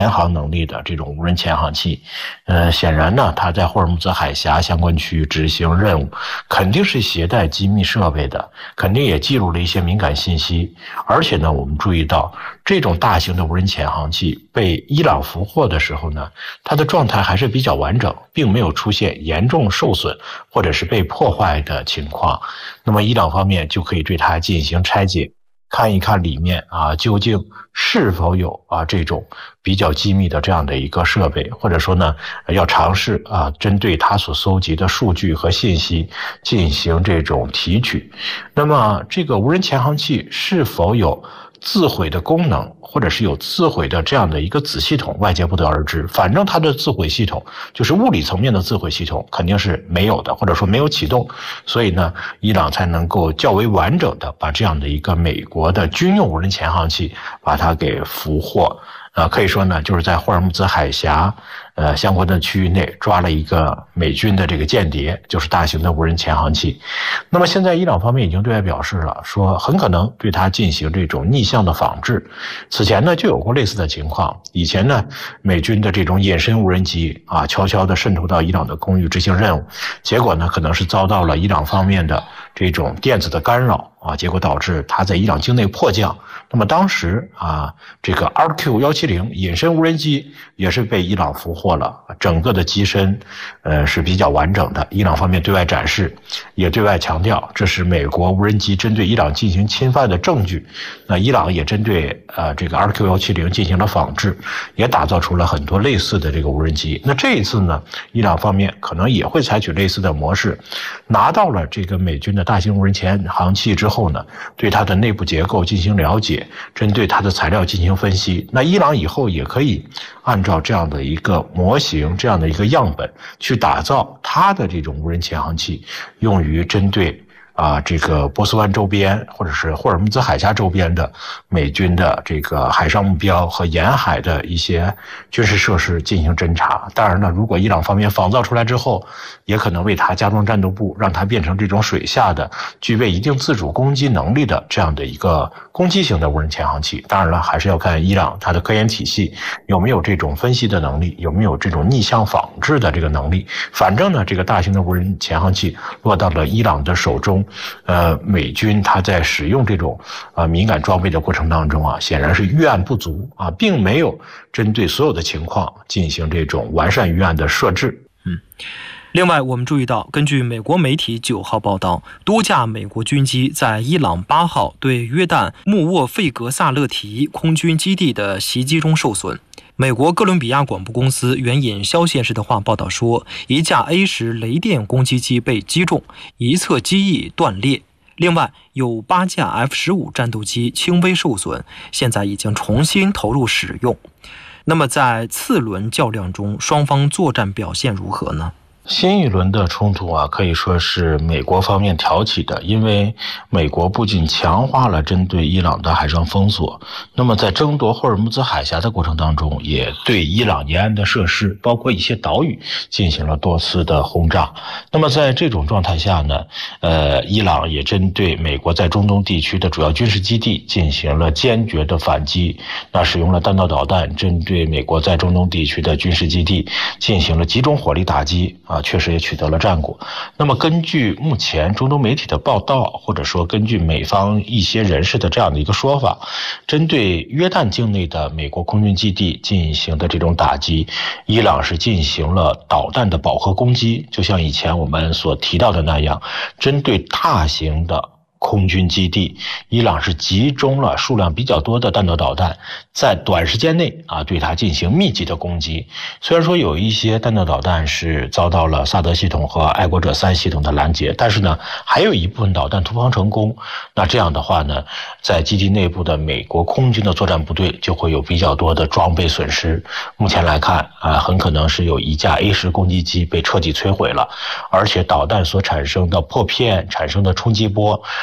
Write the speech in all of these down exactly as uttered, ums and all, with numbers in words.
巡航能力的这种无人潜航器。呃，显然呢，它在霍尔木兹海峡相关区域执行任务，肯定是携带机密设备的，肯定也记录了一些敏感信息。而且呢，我们注意到这种大型的无人潜航器被伊朗俘获的时候呢，它的状态还是比较完整，并没有出现严重受损或者是被破坏的情况。那么伊朗方面就可以对它进行拆解，看一看里面啊究竟是否有啊这种比较机密的这样的一个设备，或者说呢要尝试啊针对它所搜集的数据和信息进行这种提取。那么这个无人潜航器是否有自毁的功能，或者是有自毁的这样的一个子系统，外界不得而知。反正它的自毁系统，就是物理层面的自毁系统肯定是没有的，或者说没有启动，所以呢伊朗才能够较为完整的把这样的一个美国的军用无人潜航器把它给俘获。呃，可以说呢，就是在霍尔木兹海峡呃相关的区域内抓了一个美军的这个间谍，就是大型的无人潜航器。那么现在伊朗方面已经对外表示了，说很可能对它进行这种逆向的仿制。此前呢就有过类似的情况，以前呢美军的这种隐身无人机啊，悄悄地渗透到伊朗的空域执行任务，结果呢可能是遭到了伊朗方面的这种电子的干扰啊，结果导致它在伊朗境内迫降。那么当时啊，这个 R Q 一七零 隐身无人机也是被伊朗俘获了，整个的机身呃是比较完整的。伊朗方面对外展示，也对外强调这是美国无人机针对伊朗进行侵犯的证据。那伊朗也针对呃这个 R Q 一七零 进行了仿制，也打造出了很多类似的这个无人机。那这一次呢，伊朗方面可能也会采取类似的模式，拿到了这个美军的大型无人潜航器之后呢，对它的内部结构进行了解，针对它的材料进行分析。那伊朗以后也可以按照这样的一个模型，这样的一个样本去打造它的这种无人潜航器，用于针对啊，这个波斯湾周边或者是霍尔木兹海峡周边的美军的这个海上目标和沿海的一些军事设施进行侦察。当然了，如果伊朗方面仿造出来之后，也可能为它加装战斗部，让它变成这种水下的具备一定自主攻击能力的这样的一个攻击型的无人潜航器。当然了，还是要看伊朗它的科研体系有没有这种分析的能力，有没有这种逆向仿制的这个能力。反正呢，这个大型的无人潜航器落到了伊朗的手中，呃，美军他在使用这种呃敏感装备的过程当中啊，显然是预案不足啊，并没有针对所有的情况进行这种完善预案的设置。 嗯。另外，我们注意到，根据美国媒体九号报道，多架美国军机在伊朗八号对约旦穆沃费格萨勒提空军基地的袭击中受损。美国哥伦比亚广播公司援引消息人士的话报道说，一架 A 十雷电攻击机被击中，一侧机翼断裂。另外，有八架 F 十五 战斗机轻微受损，现在已经重新投入使用。那么，在次轮较量中，双方作战表现如何呢？ 新一轮的冲突啊，可以说是美国方面挑起的，因为美国不仅强化了针对伊朗的海上封锁，那么在争夺霍尔木兹海峡的过程当中，也对伊朗沿岸的设施，包括一些岛屿进行了多次的轰炸。那么在这种状态下呢，呃，伊朗也针对美国在中东地区的主要军事基地进行了坚决的反击，那使用了弹道导弹，针对美国在中东地区的军事基地进行了集中火力打击。啊，确实也取得了战果。那么根据目前中东媒体的报道，或者说根据美方一些人士的这样的一个说法，针对约旦境内的美国空军基地进行的这种打击，伊朗是进行了导弹的饱和攻击，就像以前我们所提到的那样，针对大型的空军基地，伊朗是集中了数量比较多的弹道导弹，在短时间内啊对它进行密集的攻击。虽然说有一些弹道导弹是遭到了萨德系统和爱国者三系统的拦截，但是呢，还有一部分导弹突防成功。那这样的话呢，在基地内部的美国空军的作战部队就会有比较多的装备损失。目前来看啊，很可能是有一架 A 十 攻击机被彻底摧毁了，而且导弹所产生的破片、产生的冲击波，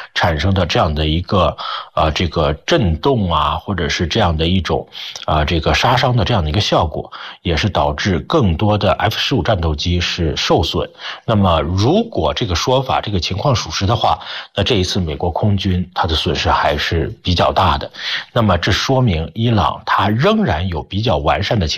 产生的这样的一个呃这个震动啊，或者是这样的一种啊、呃、这个杀伤的这样的一个效果，也是导致更多的 F 十五 战斗机是受损。那么如果这个说法这个情况属实的话，那这一次美国空军它的损失还是比较大的。那么这说明伊朗它仍然有比较完善的情